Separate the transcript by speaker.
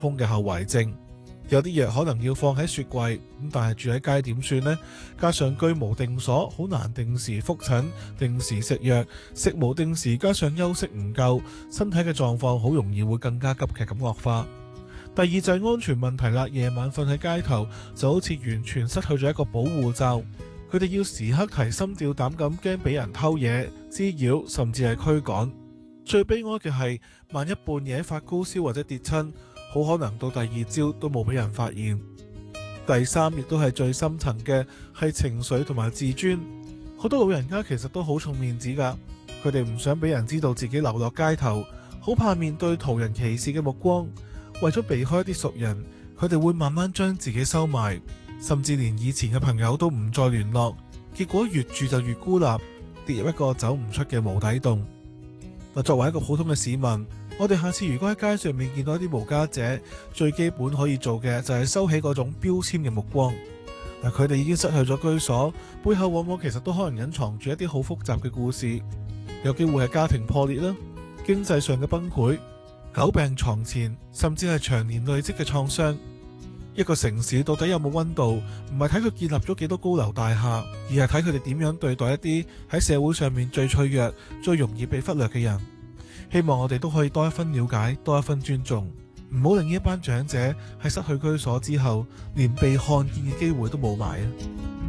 Speaker 1: 風嘅後遺症。有啲藥可能要放喺雪櫃，但係住喺街點算呢？加上居無定所，好難定時覆診、定時食藥，食無定時，加上休息唔夠，身體嘅狀況好容易會更加急劇咁惡化。第二就係安全問題啦，夜晚瞓喺街頭就好似完全失去咗一個保護罩，佢哋要時刻提心吊膽咁，驚俾人偷嘢、滋擾，甚至係驅趕。最悲哀嘅係，萬一半夜發高燒或者跌親，好可能到第二朝都冇俾人發現。第三，亦都係最深層嘅，係情緒同埋自尊。好多老人家其實都好重面子㗎，佢哋唔想俾人知道自己流落街頭，好怕面對途人歧視嘅目光。為咗避開一啲熟人，佢哋會慢慢將自己收埋，甚至連以前嘅朋友都唔再聯絡。結果越住就越孤立，跌入一個走唔出嘅無底洞。作為一個普通嘅市民，我哋下次如果喺街上面見到一啲無家者，最基本可以做嘅就係收起嗰種標籤嘅目光。佢哋已經失去咗居所，背後往往其實都可能隱藏住一啲好複雜嘅故事，有機會係家庭破裂啦，經濟上嘅崩潰，久病床前，甚至係長年累積嘅創傷。一個城市到底有冇溫度，唔係睇佢建立咗幾多高樓大廈，而係睇佢哋點樣對待一啲喺社會上面最脆弱、最容易被忽略嘅人。希望我哋都可以多一分了解，多一分尊重，唔好令呢一班長者喺失去居所之後，連被看見嘅機會都冇埋啊！